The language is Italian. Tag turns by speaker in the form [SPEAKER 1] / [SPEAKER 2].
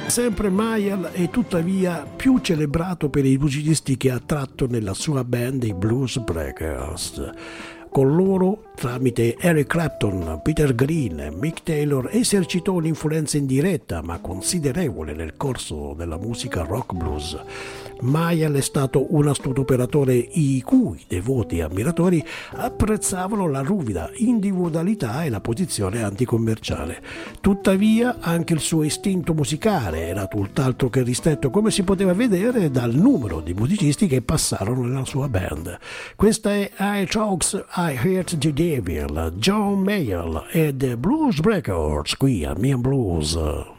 [SPEAKER 1] Sempre Mayall è tuttavia più celebrato per i musicisti che ha tratto nella sua band i Blues Breakers. Con loro, tramite Eric Clapton, Peter Green e Mick Taylor, esercitò un'influenza indiretta ma considerevole nel corso della musica rock blues. Mayall è stato un astuto operatore i cui devoti ammiratori apprezzavano la ruvida individualità e la posizione anticommerciale. Tuttavia anche il suo istinto musicale era tutt'altro che ristretto, come si poteva vedere dal numero di musicisti che passarono nella sua band. Questa è I Talks I Heard the Devil, John Mayall e The Blues Breakers qui a Mian Blues.